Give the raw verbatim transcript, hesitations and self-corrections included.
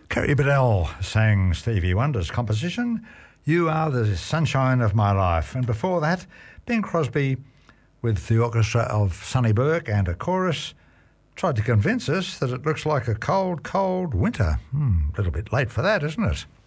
Kerry Bedell sang Stevie Wonder's composition, You Are the Sunshine of My Life. And before that, Bing Crosby with the orchestra of Sonny Burke and a chorus tried to convince us that it looks like a cold, cold winter. Hmm, a little bit late for that, isn't it?